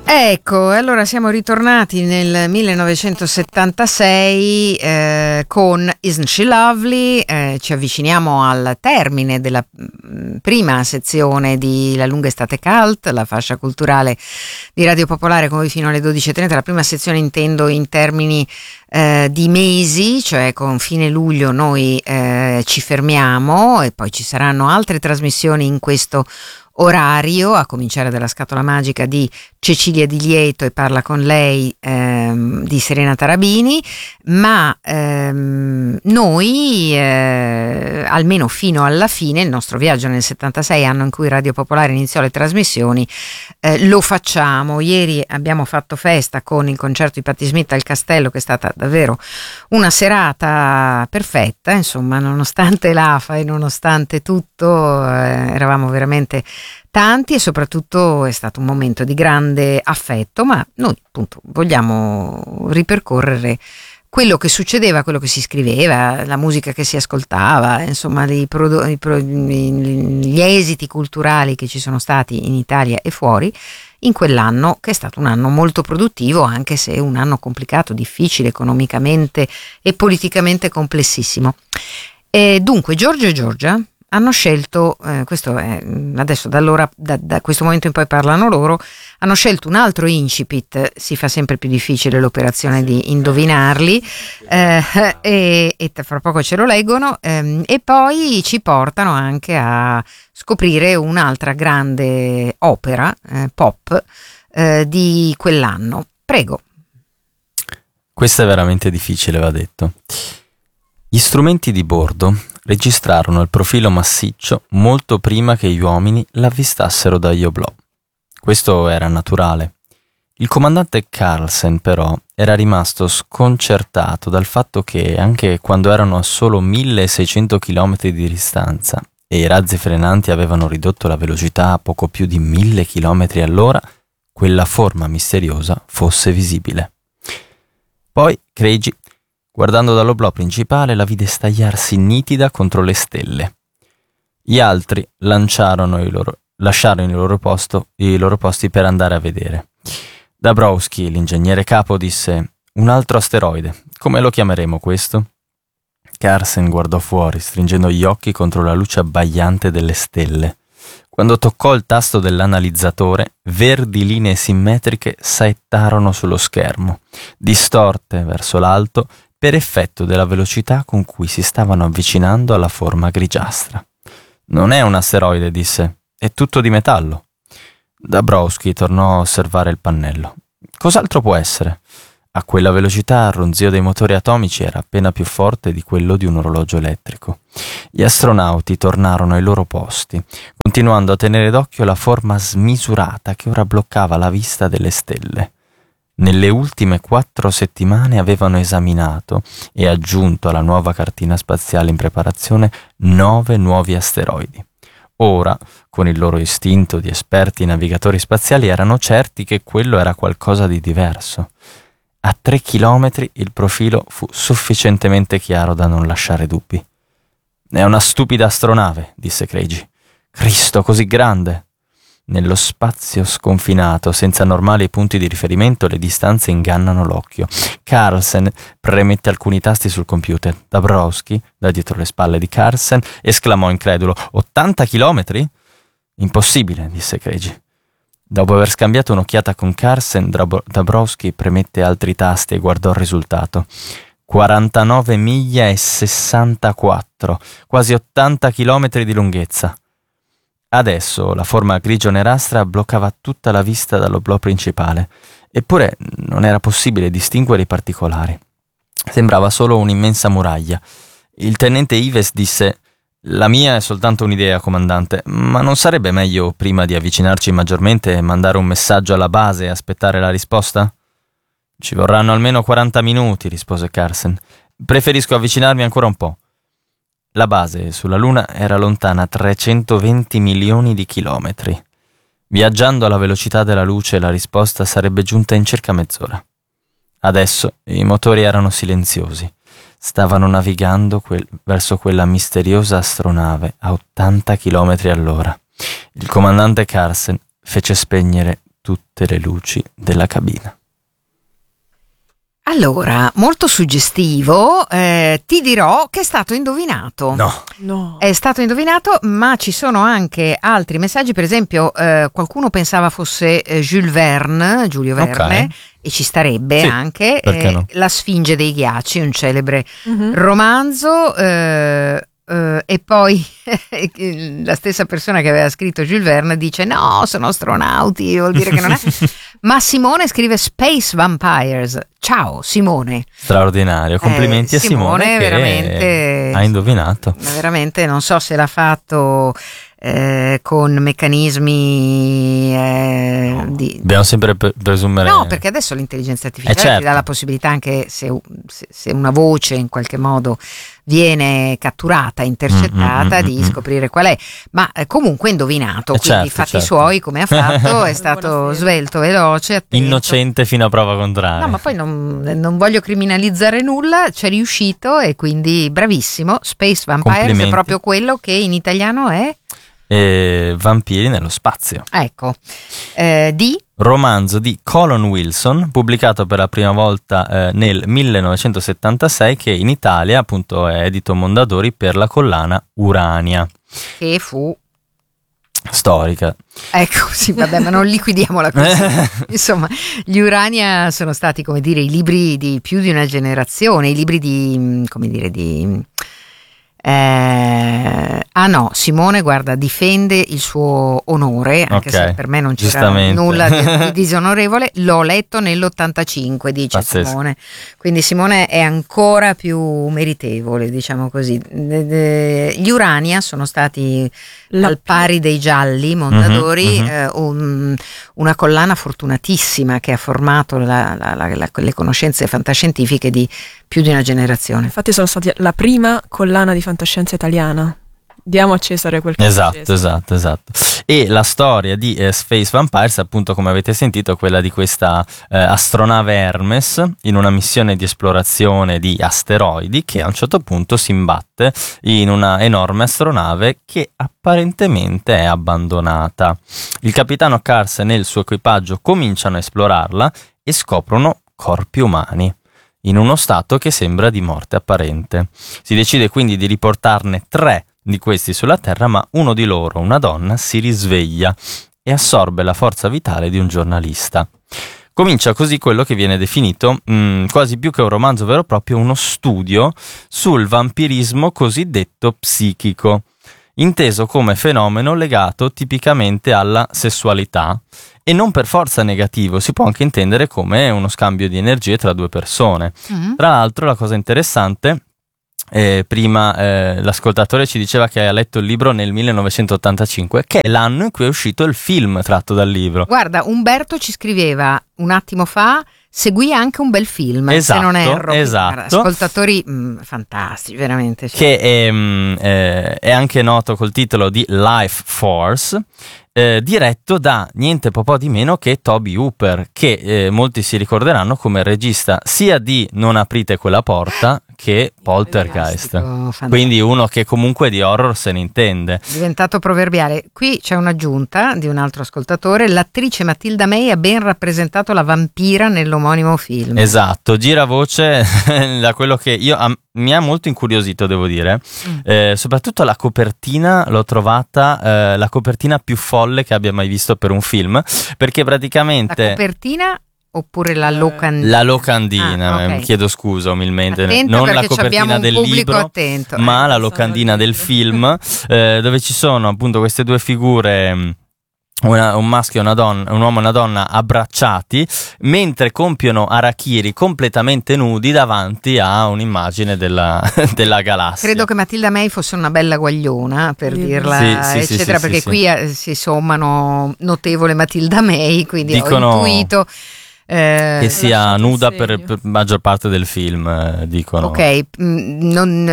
Ecco, allora siamo ritornati nel 1976 con Isn't She Lovely? Ci avviciniamo al termine della prima sezione di La lunga estate cult, la fascia culturale di Radio Popolare con voi fino alle 12:30. La prima sezione intendo in termini di mesi, cioè con fine luglio noi ci fermiamo e poi ci saranno altre trasmissioni in questo orario, a cominciare dalla scatola magica di Cecilia Di Lieto e Parla con lei di Serena Tarabini, ma noi almeno fino alla fine, il nostro viaggio nel 76, anno in cui Radio Popolare iniziò le trasmissioni, lo facciamo. Ieri abbiamo fatto festa con il concerto di Patti Smith al Castello, che è stata davvero una serata perfetta, nonostante l'afa e nonostante tutto, eravamo veramente tanti e soprattutto è stato un momento di grande affetto, ma noi appunto vogliamo ripercorrere quello che succedeva, quello che si scriveva, la musica che si ascoltava, gli esiti culturali che ci sono stati in Italia e fuori in quell'anno, che è stato un anno molto produttivo, anche se un anno complicato, difficile economicamente e politicamente complessissimo. E dunque Giorgio e Giorgia hanno scelto, questo è adesso da questo momento in poi parlano loro, hanno scelto un altro incipit, si fa sempre più difficile l'operazione di indovinarli, e fra poco ce lo leggono, e poi ci portano anche a scoprire un'altra grande opera pop di quell'anno. Prego. Questo è veramente difficile, va detto. Gli strumenti di bordo registrarono il profilo massiccio molto prima che gli uomini l'avvistassero dagli oblò. Questo era naturale. Il comandante Carlsen, però, era rimasto sconcertato dal fatto che, anche quando erano a solo 1600 km di distanza e i razzi frenanti avevano ridotto la velocità a poco più di 1000 km all'ora, quella forma misteriosa fosse visibile. Poi Craigie, guardando dall'oblò principale, la vide stagliarsi nitida contro le stelle. Gli altri lasciarono i loro posti per andare a vedere. Dabrowski, l'ingegnere capo, disse: «Un altro asteroide. Come lo chiameremo questo?» Carlsen guardò fuori, stringendo gli occhi contro la luce abbagliante delle stelle. Quando toccò il tasto dell'analizzatore, verdi linee simmetriche saettarono sullo schermo, distorte verso l'alto per effetto della velocità con cui si stavano avvicinando alla forma grigiastra. «Non è un asteroide», disse, «è tutto di metallo». Dabrowski tornò a osservare il pannello. «Cos'altro può essere?» A quella velocità il ronzio dei motori atomici era appena più forte di quello di un orologio elettrico. Gli astronauti tornarono ai loro posti, continuando a tenere d'occhio la forma smisurata che ora bloccava la vista delle stelle. Nelle ultime 4 settimane avevano esaminato e aggiunto alla nuova cartina spaziale in preparazione 9 nuovi asteroidi. Ora, con il loro istinto di esperti navigatori spaziali, erano certi che quello era qualcosa di diverso. A 3 chilometri il profilo fu sufficientemente chiaro da non lasciare dubbi. «È una stupida astronave», disse Craigie. «Cristo, così grande!» Nello spazio sconfinato, senza normali punti di riferimento, le distanze ingannano l'occhio. Carlsen premette alcuni tasti sul computer. Dabrowski, da dietro le spalle di Carlsen, esclamò incredulo: «80 chilometri?» «Impossibile», disse Craigie. Dopo aver scambiato un'occhiata con Carlsen, Dabrowski premette altri tasti e guardò il risultato. 49 miglia e 64, quasi 80 chilometri di lunghezza. Adesso la forma grigio-nerastra bloccava tutta la vista dall'oblò principale, eppure non era possibile distinguere i particolari. Sembrava solo un'immensa muraglia. Il tenente Ives disse: «La mia è soltanto un'idea, comandante, ma non sarebbe meglio, prima di avvicinarci maggiormente, mandare un messaggio alla base e aspettare la risposta?» «Ci vorranno almeno 40 minuti», rispose Carlsen. «Preferisco avvicinarmi ancora un po'». La base sulla Luna era lontana 320 milioni di chilometri. Viaggiando alla velocità della luce, la risposta sarebbe giunta in circa mezz'ora. Adesso i motori erano silenziosi. Stavano navigando verso quella misteriosa astronave a 80 km all'ora. Il comandante Carlsen fece spegnere tutte le luci della cabina. Allora, molto suggestivo, ti dirò che è stato indovinato. No. È stato indovinato, ma ci sono anche altri messaggi. Per esempio, qualcuno pensava fosse Jules Verne, Giulio Verne, e ci starebbe sì, anche no? La Sfinge dei ghiacci, un celebre romanzo. E poi la stessa persona che aveva scritto Jules Verne dice no, sono astronauti, vuol dire che non è. Ma Simone scrive Space Vampires. Ciao Simone. Straordinario, complimenti a Simone che veramente ha indovinato. Veramente non so se l'ha fatto con meccanismi dobbiamo sempre presumere. No, perché adesso l'intelligenza artificiale ti dà la possibilità, anche se una voce in qualche modo viene catturata, intercettata, di scoprire qual è, ma comunque indovinato, quindi fatti suoi come ha fatto, è stato svelto, veloce, attento. Innocente fino a prova contraria. No, ma poi non voglio criminalizzare nulla, c'è riuscito e quindi bravissimo. Space Vampires è proprio quello che in italiano è Vampiri nello spazio. Ecco, di romanzo di Colin Wilson, pubblicato per la prima volta nel 1976, che in Italia appunto è edito Mondadori per la collana Urania, che fu storica. Ecco, sì, vabbè, ma non liquidiamola così. Insomma, gli Urania sono stati, come dire, i libri di più di una generazione, i libri di, come dire, di no, Simone, guarda, difende il suo onore, anche se per me non c'era nulla di disonorevole. L'ho letto nell'85, dice Pazzesco. Simone, quindi Simone è ancora più meritevole, diciamo così. Gli Urania sono stati al pari dei gialli Mondadori, una collana fortunatissima che ha formato le conoscenze fantascientifiche di più di una generazione. Infatti sono stati la prima collana di fantascienza italiana. Diamo a Cesare quel che è Cesare. Esatto. E la storia di Space Vampires, appunto, come avete sentito, è quella di questa astronave Hermes in una missione di esplorazione di asteroidi, che a un certo punto si imbatte in una enorme astronave che apparentemente è abbandonata. Il capitano Carson e il suo equipaggio cominciano a esplorarla e scoprono corpi umani in uno stato che sembra di morte apparente. Si decide quindi di riportarne 3 di questi sulla Terra, ma uno di loro, una donna, si risveglia e assorbe la forza vitale di un giornalista. Comincia così quello che viene definito, quasi più che un romanzo vero e proprio, uno studio sul vampirismo cosiddetto psichico, inteso come fenomeno legato tipicamente alla sessualità, e non per forza negativo, si può anche intendere come uno scambio di energie tra due persone. Tra l'altro, la cosa interessante, prima l'ascoltatore ci diceva che ha letto il libro nel 1985, che è l'anno in cui è uscito il film tratto dal libro. Guarda, Umberto ci scriveva un attimo fa: seguì anche un bel film, esatto, se non erro. Esatto. Ascoltatori fantastici, veramente. Che è anche noto col titolo di Life Force, diretto da niente po' di meno che Toby Hooper, che molti si ricorderanno come regista sia di Non aprite quella porta che Poltergeist. Quindi uno che comunque di horror se ne intende. Diventato proverbiale. Qui c'è un'aggiunta di un altro ascoltatore: l'attrice Matilda May ha ben rappresentato la vampira nell'omonimo film. Esatto, gira voce da quello che mi ha molto incuriosito, devo dire. Soprattutto la copertina l'ho trovata la copertina più folle che abbia mai visto per un film, perché praticamente la copertina oppure la locandina? La locandina, okay. Chiedo scusa umilmente, attento, non la copertina del libro, attento, ma la locandina del film, dove ci sono appunto queste due figure, un maschio e una donna, un uomo e una donna abbracciati mentre compiono harakiri completamente nudi davanti a un'immagine della galassia. Credo che Matilda May fosse una bella guagliona, per dirla, sì, eccetera, perché qui si sommano notevole Matilda May, quindi dicono ho intuito che sia nuda per maggior parte del film, dicono. Ok, non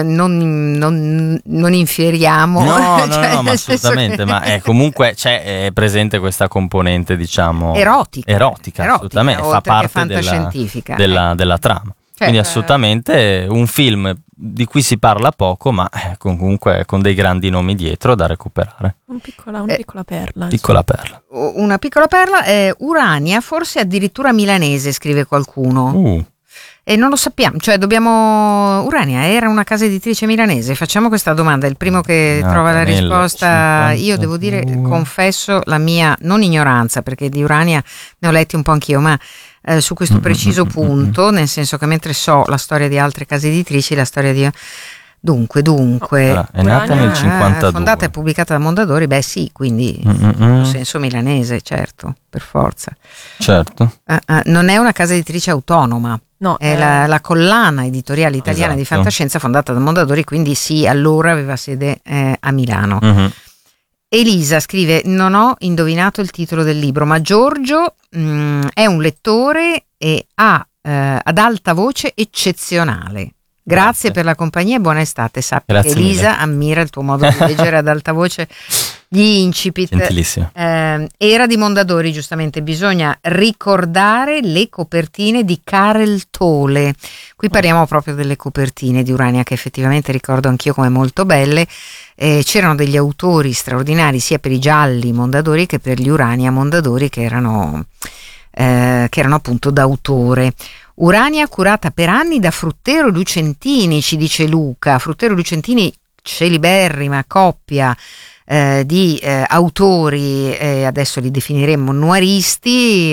infieriamo. No, ma assolutamente, ma comunque è presente questa componente, diciamo, erotica assolutamente, fa parte della trama. Quindi assolutamente un film di cui si parla poco, ma comunque con dei grandi nomi dietro da recuperare. Una piccola perla. Piccola perla. Una piccola perla è Urania, forse addirittura milanese, scrive qualcuno. E non lo sappiamo, cioè Urania era una casa editrice milanese? Facciamo questa domanda, il primo che trova la risposta. 50. Io devo dire, confesso la mia non ignoranza, perché di Urania ne ho letti un po' anch'io, ma su questo preciso punto, nel senso che mentre so la storia di altre case editrici, la storia di... Dunque, allora, è nata nel 52. Fondata e pubblicata da Mondadori, beh sì, quindi in senso milanese, certo, per forza. Certo. Non è una casa editrice autonoma. No, è la collana editoriale italiana di fantascienza fondata da Mondadori, quindi sì, allora aveva sede a Milano. Elisa scrive: non ho indovinato il titolo del libro, ma Giorgio è un lettore e ha ad alta voce eccezionale. Grazie per la compagnia e buona estate. Sappi che Elisa ammira il tuo modo di leggere ad alta voce gli incipit. Gentilissimo. Era di Mondadori, giustamente. Bisogna ricordare le copertine di Karel Tole. Qui parliamo proprio delle copertine di Urania, che effettivamente ricordo anch'io come molto belle. C'erano degli autori straordinari sia per i gialli Mondadori che per gli Urania Mondadori, che erano appunto d'autore. Urania curata per anni da Fruttero Lucentini, ci dice Luca. Fruttero Lucentini, celeberrima coppia di autori, adesso li definiremmo noiristi,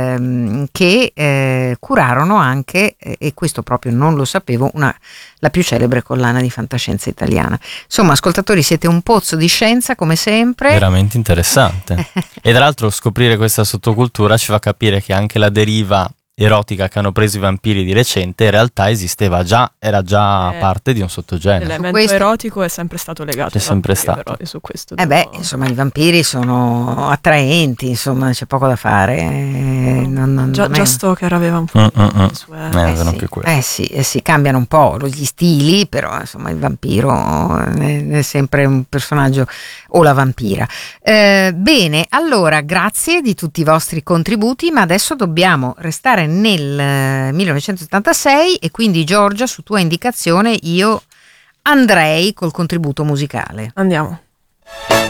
che curarono anche, e questo proprio non lo sapevo, la più celebre collana di fantascienza italiana. Insomma, ascoltatori, siete un pozzo di scienza come sempre. Veramente interessante. E tra l'altro scoprire questa sottocultura ci fa capire che anche la deriva erotica che hanno preso i vampiri di recente in realtà esisteva già, era già parte di un sottogenere. L'elemento erotico è sempre stato legato. C'è sempre stato. Però, su questo insomma, i vampiri sono attraenti, insomma, c'è poco da fare. Già Stoker aveva un po' sì, cambiano un po' gli stili, però insomma il vampiro è sempre un personaggio, o la vampira. Bene, allora grazie di tutti i vostri contributi, ma adesso dobbiamo restare nel 1976 e quindi Giorgia, su tua indicazione io andrei col contributo musicale. Andiamo.